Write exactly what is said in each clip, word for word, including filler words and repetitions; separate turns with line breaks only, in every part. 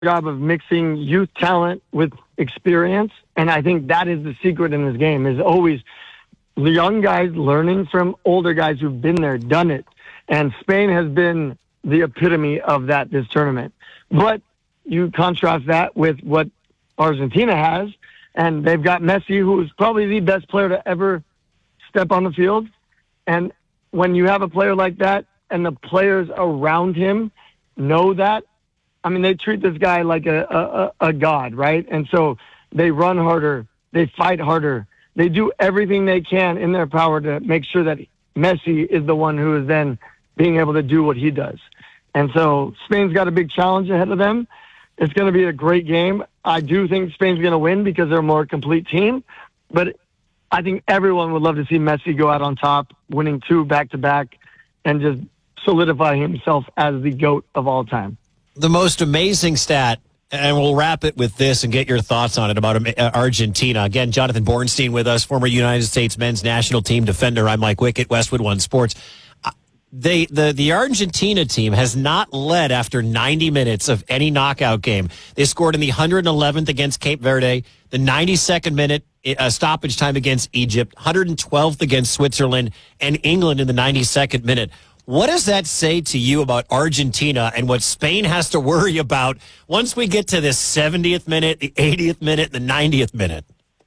job of mixing youth talent with experience. And I think that is the secret in this game, is always the young guys learning from older guys who've been there, done it. And Spain has been the epitome of that this tournament. But you contrast that with what Argentina has, and they've got Messi, who is probably the best player to ever step on the field. And when you have a player like that and the players around him know that, I mean, they treat this guy like a, a, a god, right? And so they run harder, they fight harder, they do everything they can in their power to make sure that Messi is the one who is then being able to do what he does. And so Spain's got a big challenge ahead of them. It's going to be a great game. I do think Spain's going to win because they're a more complete team, but I think everyone would love to see Messi go out on top, winning two back-to-back, and just solidify himself as the GOAT of all time.
The most amazing stat, and we'll wrap it with this and get your thoughts on it, about Argentina. Again, Jonathan Bornstein with us, former United States men's national team defender. I'm Mike Wickett, Westwood One Sports. They, the, the Argentina team has not led after ninety minutes of any knockout game. They scored in the one hundred eleventh against Cape Verde, the ninety-second minute uh, stoppage time against Egypt, one hundred twelfth against Switzerland, and England in the ninety-second minute. What does that say to you about Argentina and what Spain has to worry about once we get to this seventieth minute, the eightieth minute, the ninetieth minute?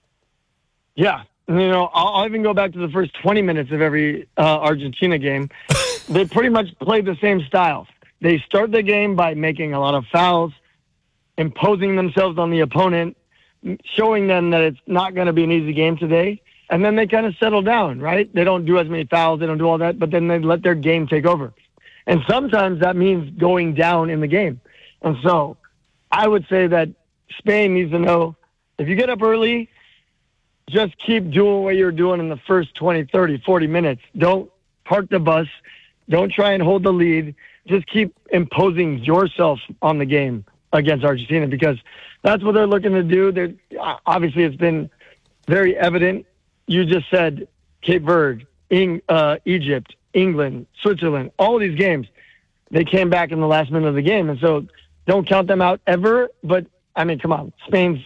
Yeah. You know, I'll, I'll even go back to the first twenty minutes of every uh, Argentina game. They pretty much play the same style. They start the game by making a lot of fouls, imposing themselves on the opponent, showing them that it's not going to be an easy game today. And then they kind of settle down, right? They don't do as many fouls. They don't do all that, but then they let their game take over. And sometimes that means going down in the game. And so I would say that Spain needs to know, if you get up early, just keep doing what you're doing in the first twenty, thirty, forty minutes. Don't park the bus. Don't try and hold the lead. Just keep imposing yourself on the game against Argentina, because that's what they're looking to do. They're, obviously, it's been very evident. You just said Cape Verde, Eng, uh, Egypt, England, Switzerland, all of these games, they came back in the last minute of the game. And so don't count them out ever. But, I mean, come on. Spain's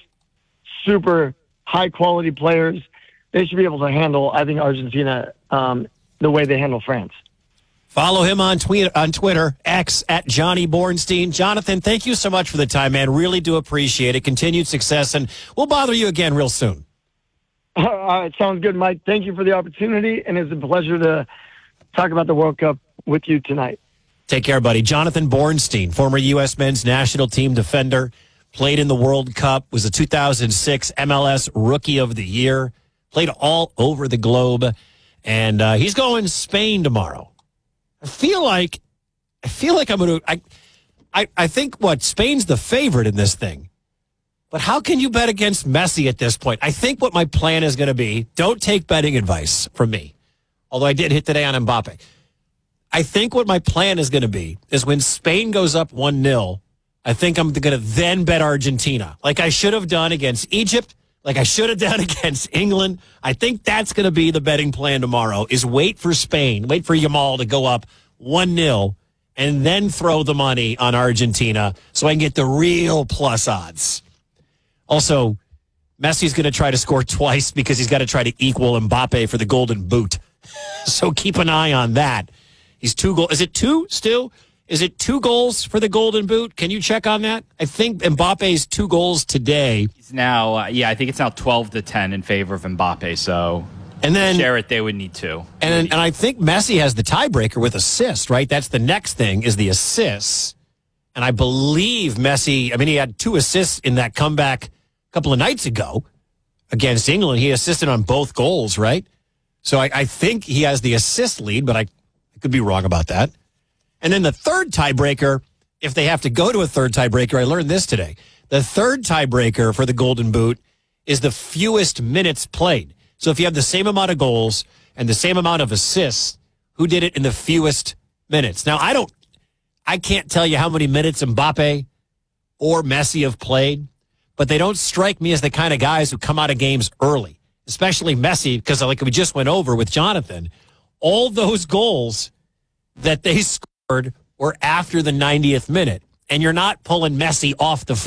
super high-quality players. They should be able to handle, I think, Argentina um, the way they handle France.
Follow him on tweet on Twitter, X, at Johnny Bornstein. Jonathan, thank you so much for the time, man. Really do appreciate it. Continued success, and we'll bother you again real soon.
All right, sounds good, Mike. Thank you for the opportunity, and it's a pleasure to talk about the World Cup with you tonight.
Take care, buddy. Jonathan Bornstein, former U S men's national team defender, played in the World Cup, was a two thousand six M L S Rookie of the Year, played all over the globe, and uh, he's going to Spain tomorrow. I feel like, I feel like I'm going to, I, I, I think what, Spain's the favorite in this thing. But how can you bet against Messi at this point? I think what my plan is going to be, don't take betting advice from me, although I did hit today on Mbappe. I think what my plan is going to be is when Spain goes up one nil, I think I'm going to then bet Argentina, like I should have done against Egypt, like I should have done against England. I think that's going to be the betting plan tomorrow, is wait for Spain, wait for Yamal to go up one nil, and then throw the money on Argentina so I can get the real plus odds. Also, Messi's going to try to score twice because he's got to try to equal Mbappe for the Golden Boot. So keep an eye on that. He's two goals. Is it two still? Is it two goals for the Golden Boot? Can you check on that? I think Mbappe's two goals today.
He's now, uh, yeah, I think it's now twelve to ten in favor of Mbappe. So,
and then
to share it, they would need two.
And and I think Messi has the tiebreaker with assists, right? That's the next thing, is the assists. And I believe Messi, I mean, he had two assists in that comeback a couple of nights ago against England. He assisted on both goals, right? So I, I think he has the assist lead, but I, I could be wrong about that. And then the third tiebreaker, if they have to go to a third tiebreaker, I learned this today. The third tiebreaker for the Golden Boot is the fewest minutes played. So if you have the same amount of goals and the same amount of assists, who did it in the fewest minutes? Now, I don't, I can't tell you how many minutes Mbappe or Messi have played, but they don't strike me as the kind of guys who come out of games early, especially Messi, because like we just went over with Jonathan, all those goals that they scored were after the ninetieth minute. and you're not pulling Messi off the